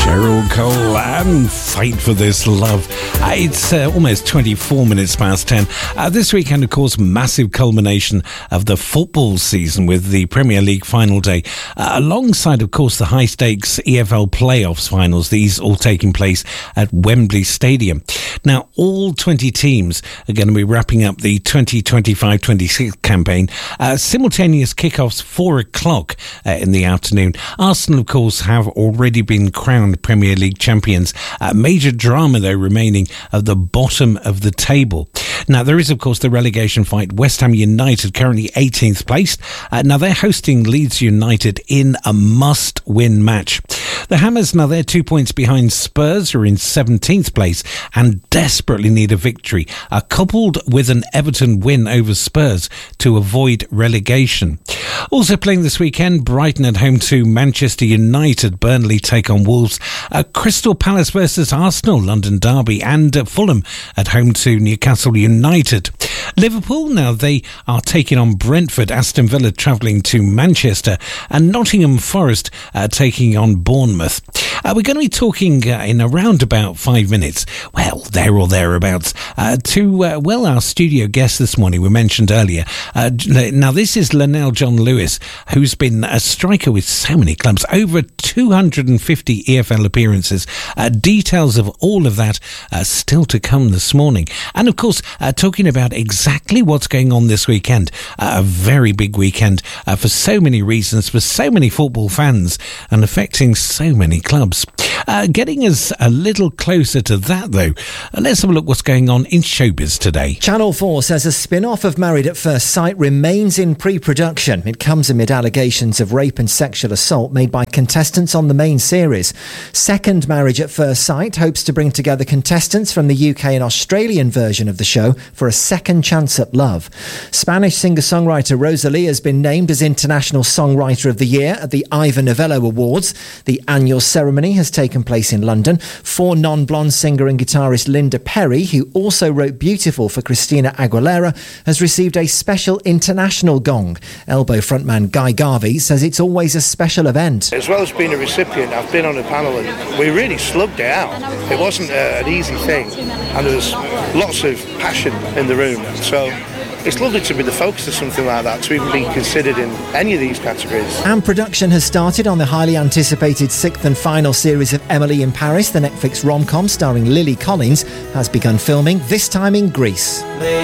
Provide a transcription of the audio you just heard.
Cheryl Cole and Fight for This Love. It's almost 24 minutes past 10. This weekend, of course, massive culmination of the football season with the Premier League final day, alongside, of course, the high-stakes EFL playoffs finals, these all taking place at Wembley Stadium. Now, all 20 teams are going to be wrapping up the 2025-26 campaign. Simultaneous kickoffs 4 o'clock in the afternoon. Arsenal, of course, have already been crowned Premier League champions. Major drama, though, remaining at the bottom of the table. Now, there is, of course, the relegation fight. West Ham United currently 18th placed. Now, they're hosting Leeds United in a must-win match. The Hammers, now they're 2 points behind Spurs, who are in 17th place and desperately need a victory, coupled with an Everton win over Spurs to avoid relegation. Also playing this weekend, Brighton at home to Manchester United, Burnley take on Wolves, Crystal Palace versus Arsenal, London derby, and Fulham at home to Newcastle United. Liverpool, now they are taking on Brentford, Aston Villa travelling to Manchester, and Nottingham Forest taking on Bournemouth. We're going to be talking in around about 5 minutes, well, there or thereabouts, to our studio guest this morning, we mentioned earlier. Now, this is Lionel John Lewis, who's been a striker with so many clubs, over 250 EFL appearances. Details of all of that still to come this morning. And, of course, talking about exactly what's going on this weekend. A very big weekend for so many reasons, for so many football fans, and affecting so many clubs. Getting us a little closer to that, though, let's have a look what's going on in showbiz today. Channel 4 says a spin-off of Married at First Sight remains in pre-production. It comes amid allegations of rape and sexual assault made by contestants on the main series. Second Marriage at First Sight hopes to bring together contestants from the UK and Australian version of the show for a second chance at love. Spanish singer-songwriter Rosalía has been named as International Songwriter of the Year at the Ivor Novello Awards. The annual ceremony has taken place in London. For non-blonde singer and guitarist Linda Perry, who also wrote Beautiful for Christina Aguilera, has received a special international gong. Elbow frontman Guy Garvey says it's always a special event. As well as being a recipient, I've been on a panel and we really slugged it out. It wasn't an easy thing, and there was lots of passion in the room. So it's lovely to be the focus of something like that, to even be considered in any of these categories. And production has started on the highly anticipated 6th and final series of Emily in Paris. The Netflix rom-com starring Lily Collins has begun filming, this time in Greece.